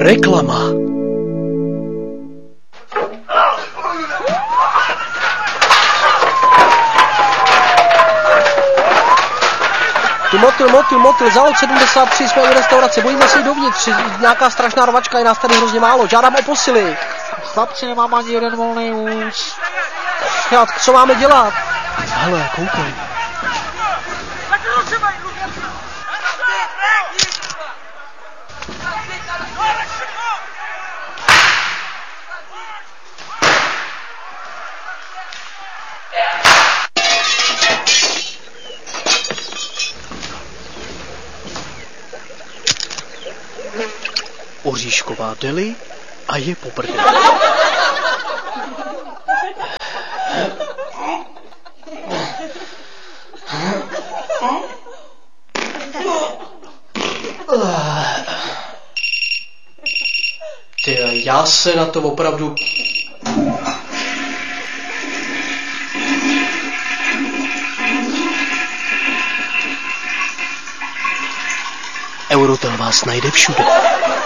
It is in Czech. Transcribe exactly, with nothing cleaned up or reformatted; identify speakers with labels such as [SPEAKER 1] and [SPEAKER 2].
[SPEAKER 1] Reklama. Tu motil, motil, motil, zalot sedmdesát tři, jsme u restaurace, bojíme se jít dovnitř, nějaká strašná rvačka, je nás tady hrozně málo, žádám o posily.
[SPEAKER 2] Chlapci, nemám ani jeden volný vůz.
[SPEAKER 1] Chlap, co máme dělat? Hele, koukej. Oříšková deli a je po prdeli. Ty, já se na to opravdu... Eurotel vás najde všude.